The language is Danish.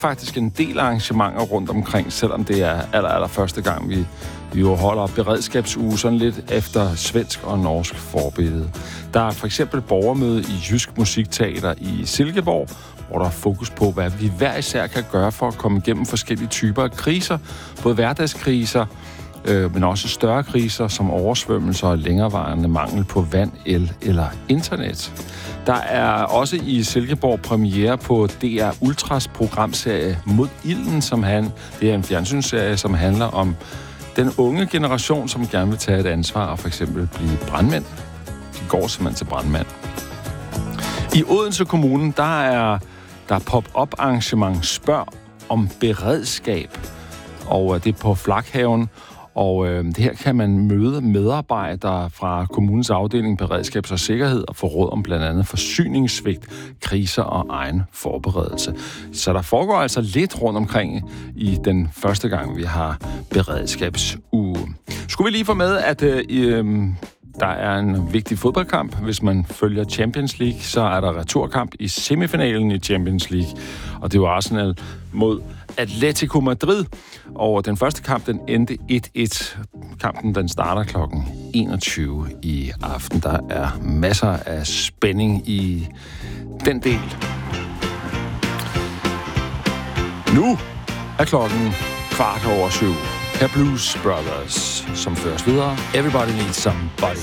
faktisk en del arrangementer rundt omkring, selvom det er aller første gang, vi jo holder beredskabsuge sådan lidt efter svensk og norsk forbillede. Der er for eksempel borgermøde i Jysk Musikteater i Silkeborg, hvor der er fokus på, hvad vi hver især kan gøre for at komme igennem forskellige typer af kriser. Både hverdagskriser, men også større kriser som oversvømmelser og længerevarende mangel på vand, el eller internet. Der er også i Silkeborg premiere på DR Ultras programserie Mod Ilden, det er en fjernsynsserie, som handler om den unge generation, som gerne vil tage et ansvar og for eksempel blive brandmænd. De går simpelthen til brandmand. I Odense Kommune, der er pop-up arrangement Spørg om beredskab, og det er på Flakhaven. Og det her kan man møde medarbejdere fra kommunens afdeling beredskabs- og sikkerhed og få råd om blandt andet forsyningssvigt, kriser og egen forberedelse. Så der foregår altså lidt rundt omkring i den første gang, vi har beredskabsuge. Skulle vi lige få med, at der er en vigtig fodboldkamp. Hvis man følger Champions League, så er der returkamp i semifinalen i Champions League. Og det var Arsenal mod Atletico Madrid. Og den første kamp, den endte 1-1. Kampen, den starter kl. 21 i aften. Der er masser af spænding i den del. Nu er klokken 7:15. Her Blues Brothers, som føres videre. Everybody needs somebody.